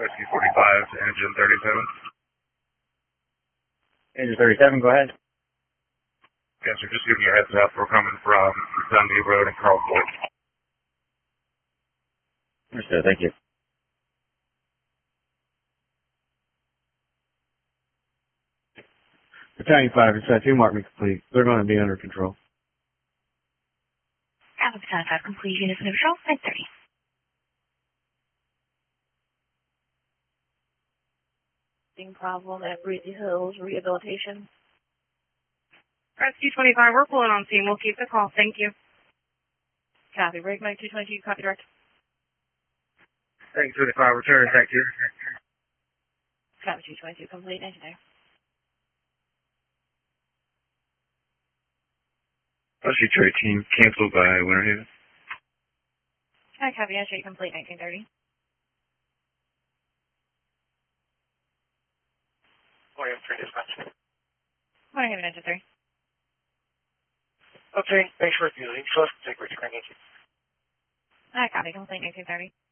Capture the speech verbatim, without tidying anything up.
Rescue forty-five, engine thirty-seven. Engine thirty-seven, go ahead. Yes, sir, just giving you a heads up. We're coming from Dundee Road and Carl Ford. Understood, thank you. Battalion five and set two, mark me complete. They're going to be under control. Alpha Battalion five complete, units under control, nine thirty. Problem at Breezy Hills Rehabilitation. Rescue twenty-five, we're pulling on scene. We'll keep the call. Thank you. Copy. Break Mike two twenty-two, copy direct. Thanks, twenty-five, return, thank you. Copy two twenty-two, complete, engineer. Rescue thirteen, canceled by Winter Haven. Hi, copy, entry complete, nineteen thirty. Morning, three dispatch. Morning, Haven, engine three. Okay, thanks for reviewing. So let's take return engine. Hi, copy, complete, nineteen thirty.